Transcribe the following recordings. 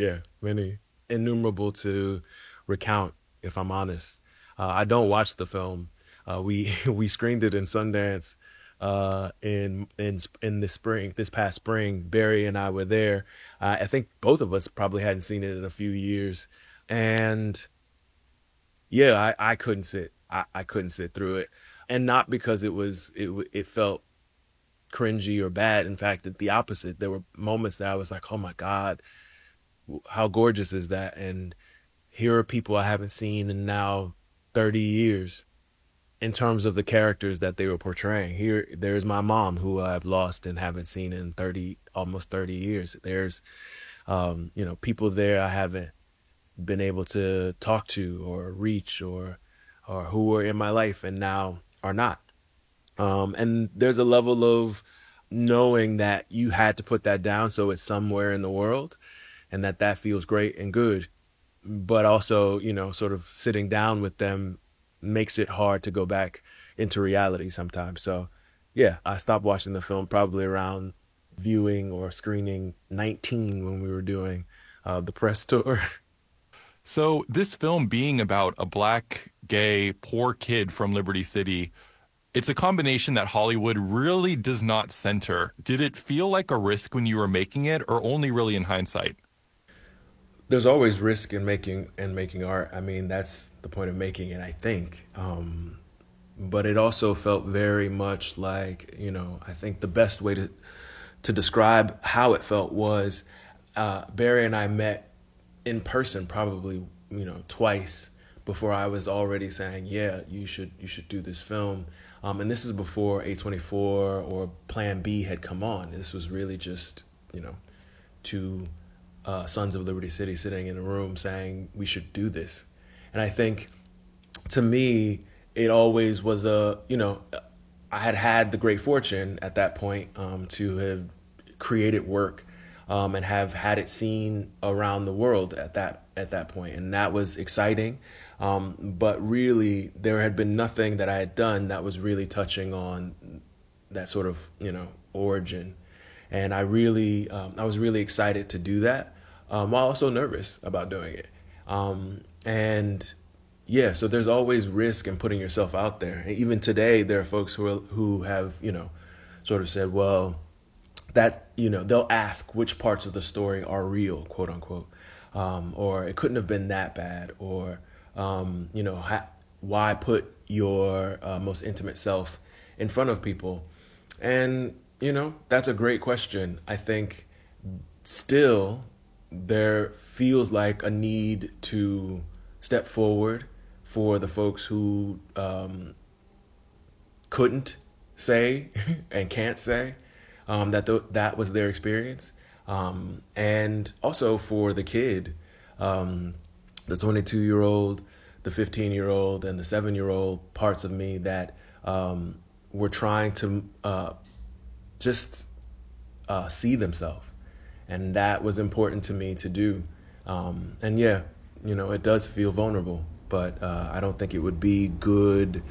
Yeah, many, innumerable to recount. If I'm honest, I don't watch the film. We we screened it in Sundance in the spring, this past spring. Barry and I were there. I think both of us probably hadn't seen it in a few years, and yeah, I couldn't sit. I couldn't sit through it, and not because it felt cringy or bad. In fact, the opposite. There were moments that I was like, oh my god, how gorgeous is that? And here are people I haven't seen in now 30 years in terms of the characters that they were portraying. Here, there's my mom who I've lost and haven't seen in 30, almost 30 years. There's, people there I haven't been able to talk to or reach or who were in my life and now are not. And there's a level of knowing that you had to put that down so it's somewhere in the world and that feels great and good, but also, sort of sitting down with them makes it hard to go back into reality sometimes. So yeah, I stopped watching the film probably around viewing or screening 19 when we were doing the press tour. So, this film being about a black, gay, poor kid from Liberty City, it's a combination that Hollywood really does not center. Did it feel like a risk when you were making it, or only really in hindsight? There's always risk in making art. I mean, that's the point of making it, I think. But it also felt very much like, I think the best way to describe how it felt was Barry and I met in person probably, twice before I was already saying, yeah, you should do this film. And this is before A24 or Plan B had come on. This was really just, two Sons of Liberty City sitting in a room saying we should do this. And I think to me, it always was I had had the great fortune at that point to have created work and have had it seen around the world at that point, and that was exciting. But really, there had been nothing that I had done that was really touching on that sort of origin, and I was really excited to do that, while also nervous about doing it. And yeah, so there's always risk in putting yourself out there. And even today, there are folks who have sort of said, well, that they'll ask which parts of the story are real, quote unquote, or it couldn't have been that bad, or why put your most intimate self in front of people? And that's a great question. I think still there feels like a need to step forward for the folks who couldn't say and can't say that was their experience, and also for the kid, the 22-year-old, the 15-year-old, and the 7-year-old parts of me that were trying to just see themselves, and that was important to me to do. And yeah, it does feel vulnerable, but I don't think it would be good.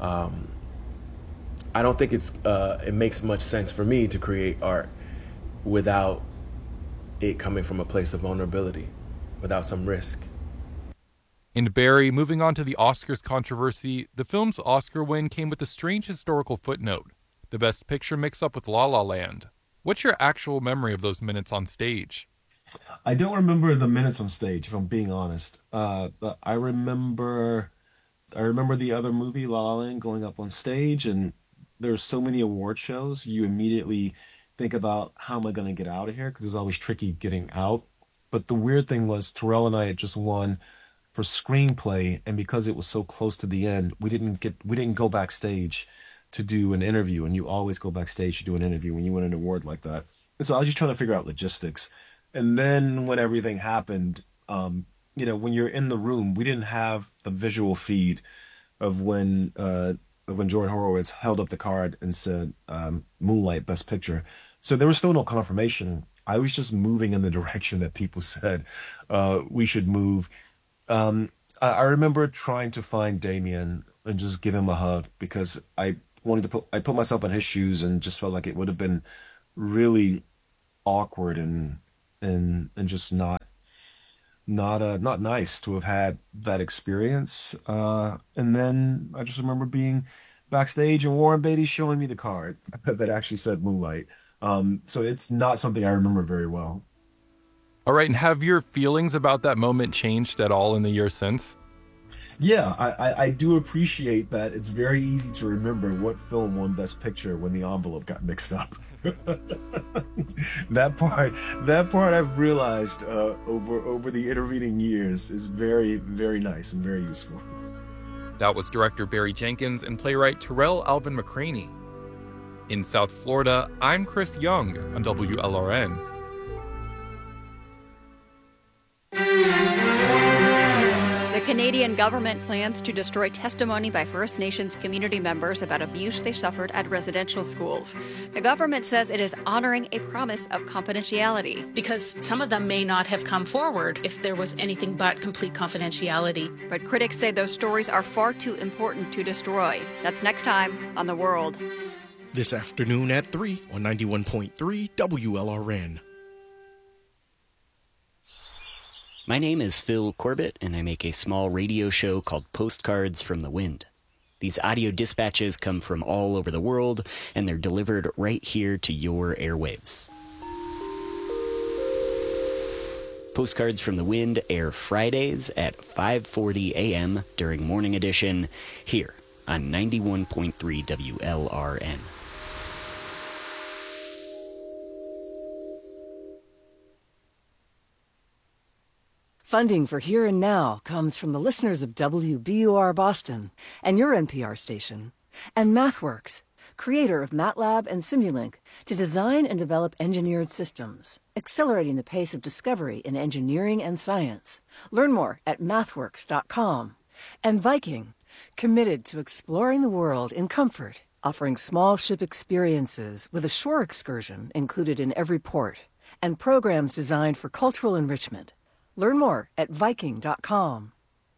I don't think it makes much sense for me to create art without it coming from a place of vulnerability, without some risk. And Barry, moving on to the Oscars controversy, the film's Oscar win came with a strange historical footnote: the Best Picture mix-up with La La Land. What's your actual memory of those minutes on stage? I don't remember the minutes on stage, if I'm being honest. But I remember the other movie, La La Land, going up on stage, and there's so many award shows. You immediately think about how am I going to get out of here? Because it's always tricky getting out. But the weird thing was Terrell and I had just won for screenplay, and because it was so close to the end, we didn't go backstage to do an interview, and you always go backstage to do an interview when you win an award like that. And so I was just trying to figure out logistics. And then when everything happened, when you're in the room, we didn't have the visual feed of when Jordan Horowitz held up the card and said Moonlight Best Picture. So there was still no confirmation. I was just moving in the direction that people said we should move. I remember trying to find Damien and just give him a hug because I put myself in his shoes and just felt like it would have been really awkward and just not. not nice to have had that experience. And then I just remember being backstage and Warren Beatty showing me the card that actually said Moonlight. So it's not something I remember very well. All right, and have your feelings about that moment changed at all in the years since? Yeah, I do appreciate that it's very easy to remember what film won Best Picture when the envelope got mixed up. that part I've realized over the intervening years is very, very nice and very useful. That was director Barry Jenkins and playwright Terrell Alvin McCraney. In South Florida, I'm Chris Young on WLRN. The Canadian government plans to destroy testimony by First Nations community members about abuse they suffered at residential schools. The government says it is honoring a promise of confidentiality. Because some of them may not have come forward if there was anything but complete confidentiality. But critics say those stories are far too important to destroy. That's next time on The World. This afternoon at 3 on 91.3 WLRN. My name is Phil Corbett, and I make a small radio show called Postcards from the Wind. These audio dispatches come from all over the world, and they're delivered right here to your airwaves. Postcards from the Wind air Fridays at 5:40 a.m. during Morning Edition, here on 91.3 WLRN. Funding for Here and Now comes from the listeners of WBUR Boston and your NPR station, and MathWorks, creator of MATLAB and Simulink, to design and develop engineered systems, accelerating the pace of discovery in engineering and science. Learn more at mathworks.com. And Viking, committed to exploring the world in comfort, offering small ship experiences with a shore excursion included in every port, and programs designed for cultural enrichment. Learn more at Viking.com.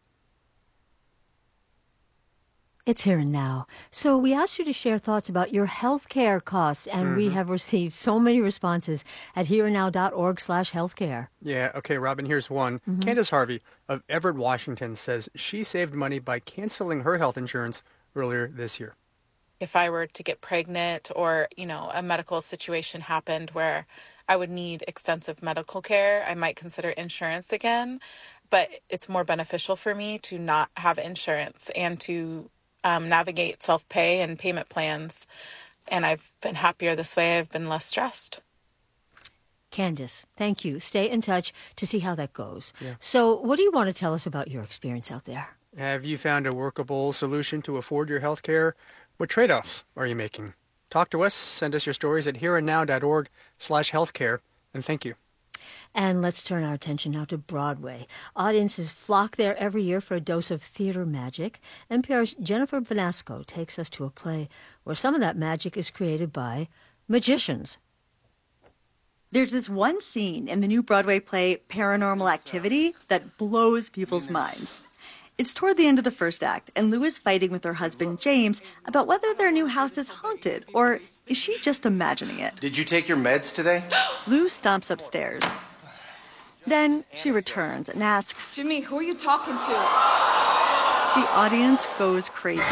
It's Here and Now. So we asked you to share thoughts about your health care costs, and we have received so many responses at hereandnow.org/healthcare. Yeah, okay, Robin, here's one. Candace Harvey of Everett, Washington says she saved money by canceling her health insurance earlier this year. If I were to get pregnant or, a medical situation happened where I would need extensive medical care, I might consider insurance again. But it's more beneficial for me to not have insurance and to navigate self-pay and payment plans. And I've been happier this way. I've been less stressed. Candace, thank you. Stay in touch to see how that goes. Yeah. So what do you want to tell us about your experience out there? Have you found a workable solution to afford your health care? What trade-offs are you making? Talk to us. Send us your stories at hereandnow.org/healthcare. And thank you. And let's turn our attention now to Broadway. Audiences flock there every year for a dose of theater magic. NPR's Jennifer Vanasco takes us to a play where some of that magic is created by magicians. There's this one scene in the new Broadway play Paranormal Activity that blows people's minds. It's toward the end of the first act, and Lou is fighting with her husband, James, about whether their new house is haunted, or is she just imagining it? Did you take your meds today? Lou stomps upstairs. Then she returns and asks, Jimmy, who are you talking to? The audience goes crazy.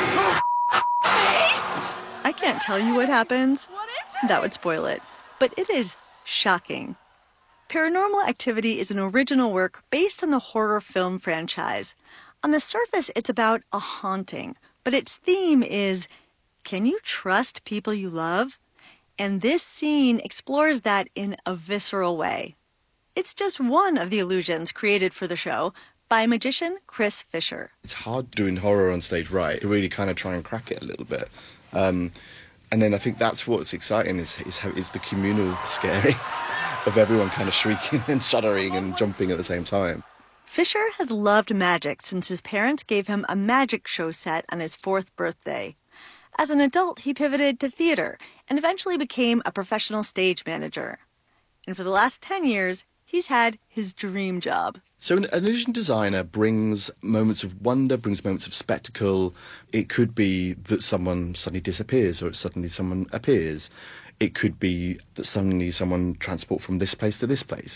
I can't tell you what happens. That would spoil it. But it is shocking. Paranormal Activity is an original work based on the horror film franchise. On the surface, it's about a haunting, but its theme is, can you trust people you love? And this scene explores that in a visceral way. It's just one of the illusions created for the show by magician Chris Fisher. It's hard doing horror on stage right, to really kind of try and crack it a little bit. And then I think that's what's exciting is the communal scaring of everyone kind of shrieking and shuddering and jumping at the same time. Fisher has loved magic since his parents gave him a magic show set on his 4th birthday. As an adult, he pivoted to theater and eventually became a professional stage manager. And for the last 10 years, he's had his dream job. So an illusion designer brings moments of wonder, brings moments of spectacle. It could be that someone suddenly disappears or suddenly someone appears. It could be that suddenly someone transports from this place to this place.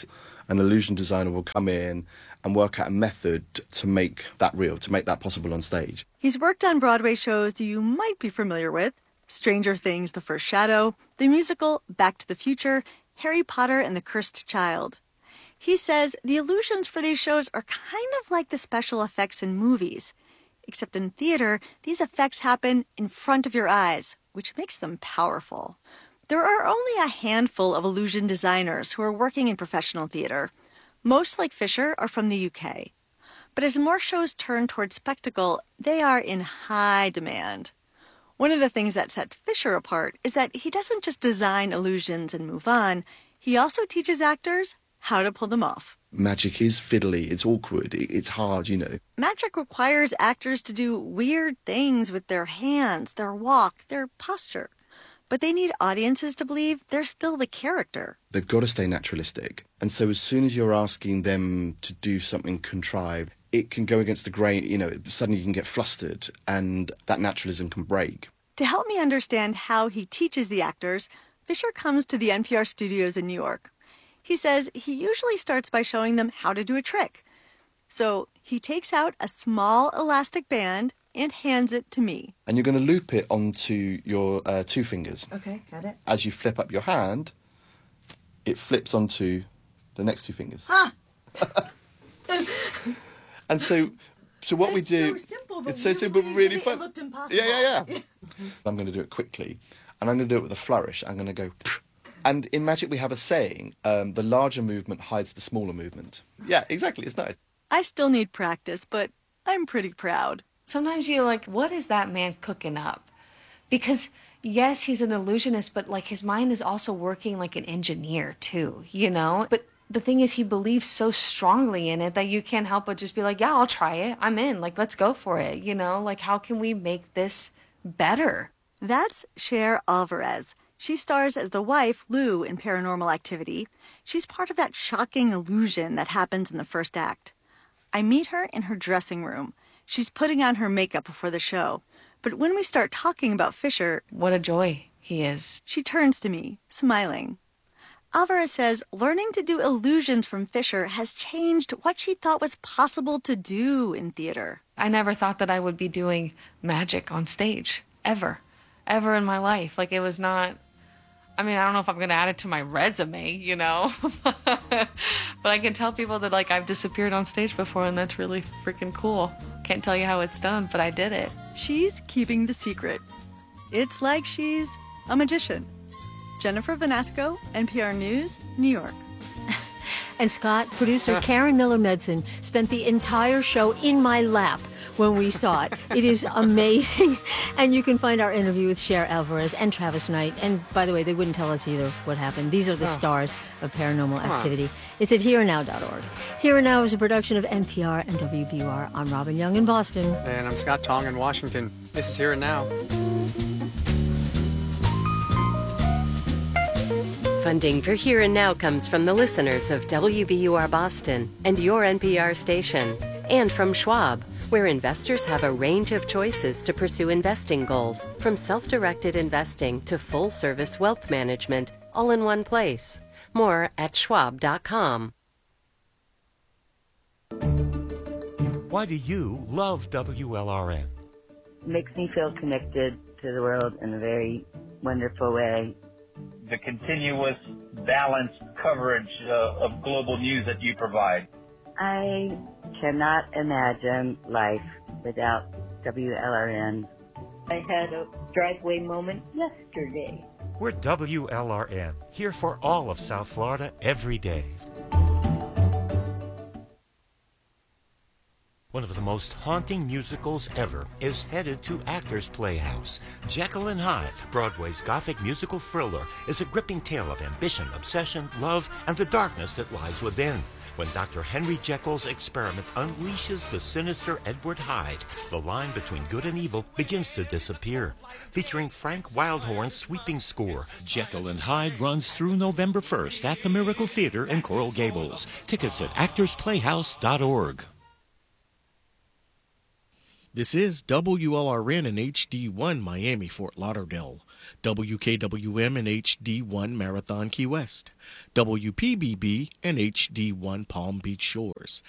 an illusion designer will come in and work out a method to make that real, to make that possible on stage. He's worked on Broadway shows you might be familiar with: Stranger Things, The First Shadow, the musical Back to the Future, Harry Potter and the Cursed Child. He says the illusions for these shows are kind of like the special effects in movies, except in theater, these effects happen in front of your eyes, which makes them powerful. There are only a handful of illusion designers who are working in professional theater. Most, like Fisher, are from the UK. But as more shows turn toward spectacle, they are in high demand. One of the things that sets Fisher apart is that he doesn't just design illusions and move on. He also teaches actors how to pull them off. Magic is fiddly, it's awkward, it's hard, you know. Magic requires actors to do weird things with their hands, their walk, their posture. But they need audiences to believe they're still the character. They've got to stay naturalistic. And so as soon as you're asking them to do something contrived, it can go against the grain, you know, suddenly you can get flustered and that naturalism can break. To help me understand how he teaches the actors, Fisher comes to the NPR studios in New York. He says he usually starts by showing them how to do a trick. So he takes out a small elastic band and hands it to me. And you're going to loop it onto your 2 fingers. Okay, got it. As you flip up your hand, it flips onto the next 2 fingers. Ah! And so what we do... It's so simple, but it's so simple, but really fun. It looked impossible. Yeah. I'm going to do it quickly, and I'm going to do it with a flourish. I'm going to go... And in magic, we have a saying, the larger movement hides the smaller movement. Yeah, exactly. It's nice. I still need practice, but I'm pretty proud. Sometimes you're like, what is that man cooking up? Because, yes, he's an illusionist, but, like, his mind is also working like an engineer, too, you know? But the thing is, he believes so strongly in it that you can't help but just be like, yeah, I'll try it. I'm in. Like, let's go for it, you know? Like, how can we make this better? That's Cher Alvarez. She stars as the wife, Lou, in Paranormal Activity. She's part of that shocking illusion that happens in the first act. I meet her in her dressing room. She's putting on her makeup before the show. But when we start talking about Fisher... What a joy he is. She turns to me, smiling. Alvarez says learning to do illusions from Fisher has changed what she thought was possible to do in theater. I never thought that I would be doing magic on stage, ever in my life. Like, it was not... I mean, I don't know if I'm going to add it to my resume, you know? But I can tell people that, like, I've disappeared on stage before, and that's really freaking cool. Can't tell you how it's done, but I did it. She's keeping the secret. It's like she's a magician. Jennifer Vanasco, NPR News, New York. And Scott, producer Karen Miller-Medson spent the entire show in my lap when we saw it. It is amazing. And you can find our interview with Cher Alvarez and Travis Knight. And by the way, they wouldn't tell us either what happened. These are the stars of Paranormal Activity. It's at hereandnow.org. Here and Now is a production of NPR and WBUR. I'm Robin Young in Boston. And I'm Scott Tong in Washington. This is Here and Now. Funding for Here and Now comes from the listeners of WBUR Boston and your NPR station, and from Schwab, where investors have a range of choices to pursue investing goals, from self-directed investing to full-service wealth management, all in one place. More at schwab.com. Why do you love WLRN? Makes me feel connected to the world in a very wonderful way. The continuous, balanced coverage of global news that you provide. I cannot imagine life without WLRN. I had a driveway moment yesterday. We're WLRN, here for all of South Florida every day. One of the most haunting musicals ever is headed to Actors Playhouse. Jekyll and Hyde, Broadway's gothic musical thriller, is a gripping tale of ambition, obsession, love, and the darkness that lies within. When Dr. Henry Jekyll's experiment unleashes the sinister Edward Hyde, the line between good and evil begins to disappear. Featuring Frank Wildhorn's sweeping score, Jekyll and Hyde runs through November 1st at the Miracle Theater in Coral Gables. Tickets at actorsplayhouse.org. This is WLRN in HD1 Miami, Fort Lauderdale, WKWM in HD1 Marathon, Key West, WPBB in HD1 Palm Beach Shores,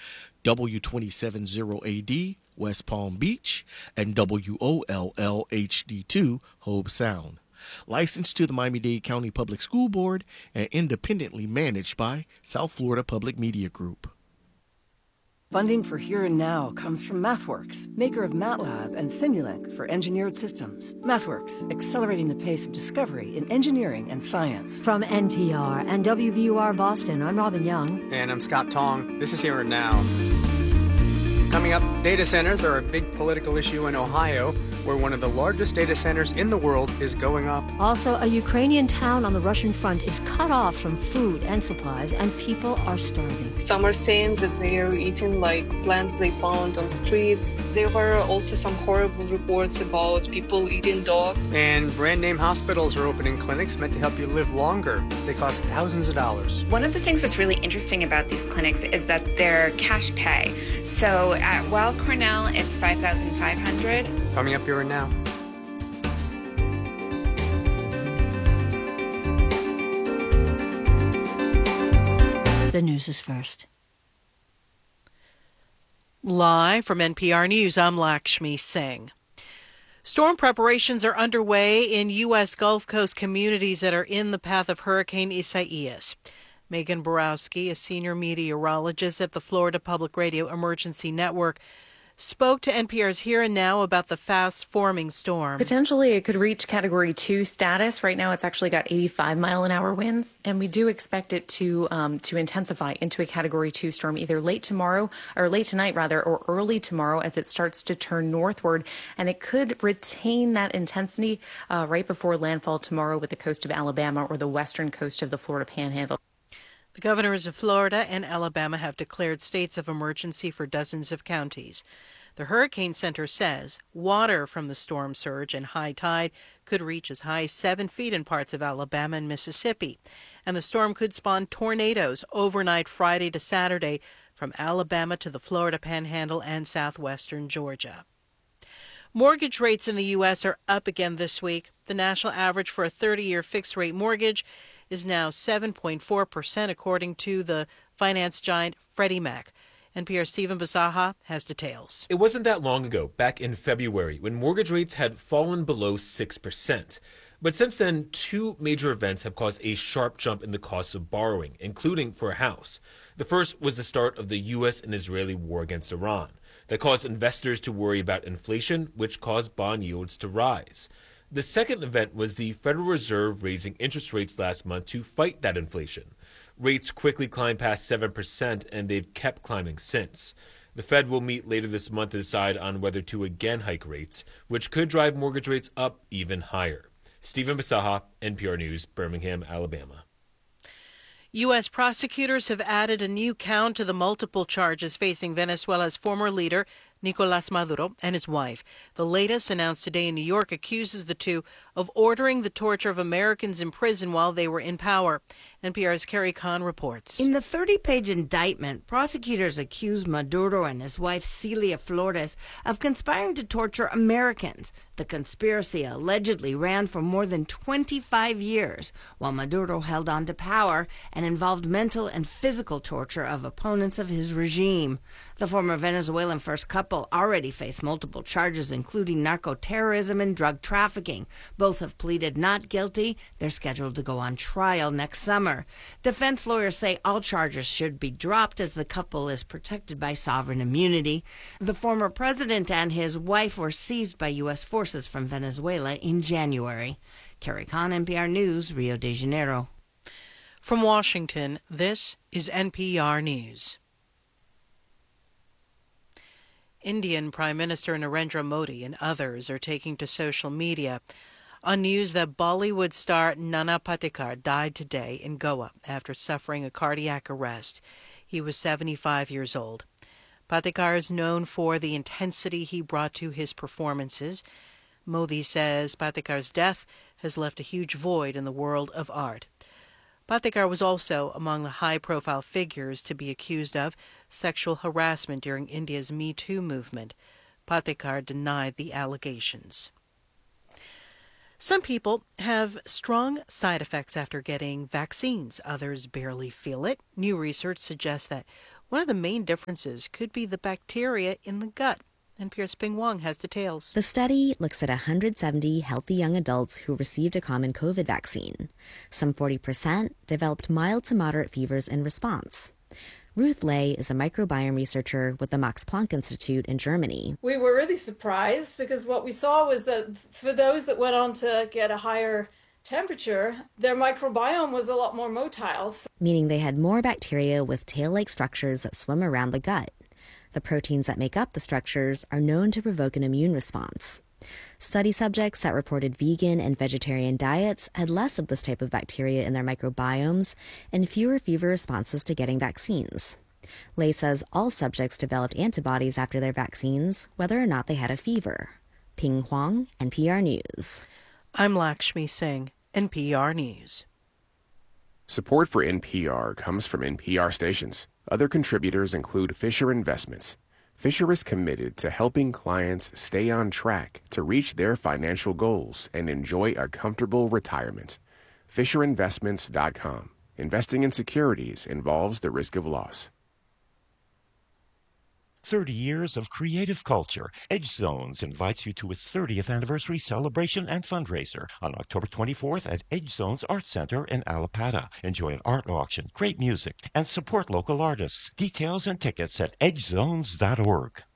W270AD West Palm Beach, and WOLL HD2 Hobe Sound. Licensed to the Miami-Dade County Public School Board and independently managed by South Florida Public Media Group. Funding for Here and Now comes from MathWorks, maker of MATLAB and Simulink for engineered systems. MathWorks, accelerating the pace of discovery in engineering and science. From NPR and WBUR Boston, I'm Robin Young. And I'm Scott Tong. This is Here and Now. Coming up, data centers are a big political issue in Ohio, where one of the largest data centers in the world is going up. Also, a Ukrainian town on the Russian front is cut off from food and supplies, and people are starving. Some are saying that they are eating like plants they found on streets. There were also some horrible reports about people eating dogs. And brand name hospitals are opening clinics meant to help you live longer. They cost thousands of dollars. One of the things that's really interesting about these clinics is that they're cash pay. So at Weill Cornell, it's $5,500. Coming up here and now. The news is first. Live from NPR News, I'm Lakshmi Singh. Storm preparations are underway in U.S. Gulf Coast communities that are in the path of Hurricane Isaias. Megan Borowski, a senior meteorologist at the Florida Public Radio Emergency Network, spoke to NPR's Here and Now about the fast-forming storm. Potentially, it could reach Category 2 status. Right now, it's actually got 85-mile-an-hour winds, and we do expect it to intensify into a Category 2 storm either late tonight, or early tomorrow as it starts to turn northward, and it could retain that intensity right before landfall tomorrow with the coast of Alabama or the western coast of the Florida Panhandle. The governors of Florida and Alabama have declared states of emergency for dozens of counties. The Hurricane Center says water from the storm surge and high tide could reach as high as 7 feet in parts of Alabama and Mississippi, and the storm could spawn tornadoes overnight Friday to Saturday from Alabama to the Florida Panhandle and southwestern Georgia. Mortgage rates in the U.S. are up again this week. The national average for a 30-year fixed-rate mortgage is now 7.4%, according to the finance giant Freddie Mac. NPR's Stephen Basaha has details. It wasn't that long ago, back in February, when mortgage rates had fallen below 6%. But since then, two major events have caused a sharp jump in the cost of borrowing, including for a house. The first was the start of the U.S. and Israeli war against Iran. That caused investors to worry about inflation, which caused bond yields to rise. The second event was the Federal Reserve raising interest rates last month to fight that inflation. Rates quickly climbed past 7%, and they've kept climbing since. The Fed will meet later this month to decide on whether to again hike rates, which could drive mortgage rates up even higher. Stephen Basaha, NPR News, Birmingham, Alabama. U.S. prosecutors have added a new count to the multiple charges facing Venezuela's former leader, Nicolás Maduro, and his wife. The latest, announced today in New York, accuses the two of ordering the torture of Americans in prison while they were in power. NPR's Carrie Kahn reports. In the 30-page indictment, prosecutors accuse Maduro and his wife Celia Flores of conspiring to torture Americans. The conspiracy allegedly ran for more than 25 years, while Maduro held on to power, and involved mental and physical torture of opponents of his regime. The former Venezuelan first couple already face multiple charges, including narco-terrorism and drug trafficking. Both have pleaded not guilty. They're scheduled to go on trial next summer. Defense lawyers say all charges should be dropped as the couple is protected by sovereign immunity. The former president and his wife were seized by U.S. forces from Venezuela in January. Carrie Kahn, NPR News, Rio de Janeiro. From Washington, this is NPR News. Indian Prime Minister Narendra Modi and others are taking to social media on news that Bollywood star Nana Patekar died today in Goa after suffering a cardiac arrest. He was 75 years old. Patekar is known for the intensity he brought to his performances. Modi says Patekar's death has left a huge void in the world of art. Patekar was also among the high-profile figures to be accused of sexual harassment during India's Me Too movement. Patekar denied the allegations. Some people have strong side effects after getting vaccines. Others barely feel it. New research suggests that one of the main differences could be the bacteria in the gut. NPR's Ping Wong has details. The study looks at 170 healthy young adults who received a common COVID vaccine. Some 40% developed mild to moderate fevers in response. Ruth Ley is a microbiome researcher with the Max Planck Institute in Germany. We were really surprised because what we saw was that for those that went on to get a higher temperature, their microbiome was a lot more motile. Meaning they had more bacteria with tail-like structures that swim around the gut. The proteins that make up the structures are known to provoke an immune response. Study subjects that reported vegan and vegetarian diets had less of this type of bacteria in their microbiomes and fewer fever responses to getting vaccines. Ley says all subjects developed antibodies after their vaccines, whether or not they had a fever. Ping Huang, NPR News. I'm Lakshmi Singh, NPR News. Support for NPR comes from NPR stations. Other contributors include Fisher Investments. Fisher is committed to helping clients stay on track to reach their financial goals and enjoy a comfortable retirement. FisherInvestments.com. Investing in securities involves the risk of loss. 30 years of creative culture. Edge Zones invites you to its 30th anniversary celebration and fundraiser on October 24th at Edge Zones Art Center in Allapattah. Enjoy an art auction, great music, and support local artists. Details and tickets at edgezones.org.